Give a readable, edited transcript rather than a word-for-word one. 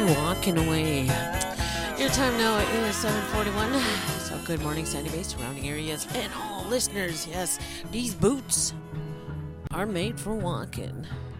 walking away. Your time now is 7:41. So good morning, Sandy Bay, surrounding areas, and all listeners. Yes, these boots are made for walking.